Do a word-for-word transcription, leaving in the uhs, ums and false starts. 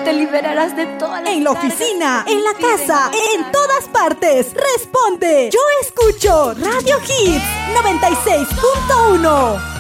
te liberarás de todas las En la cargas oficina, que en la impiden casa, avanzar. en todas partes. Responde. Yo escucho Radio Hits noventa y seis punto uno.